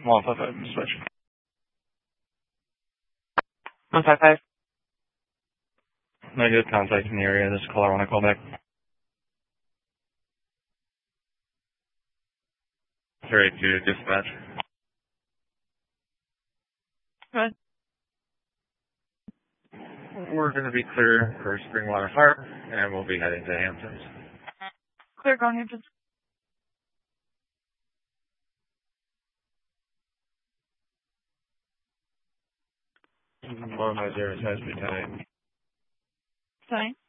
155, switch. 155. Negative contact in the area. This caller want to call back. Straight to dispatch. Good. We're going to be clear for Springwater Fire, and we'll be heading to Hamptons. Clear, going Hamptons. 150 has been tied. Sorry?